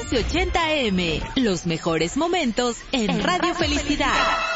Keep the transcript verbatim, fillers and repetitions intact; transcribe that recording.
doce ochenta A M. Los mejores momentos en Radio Felicidad.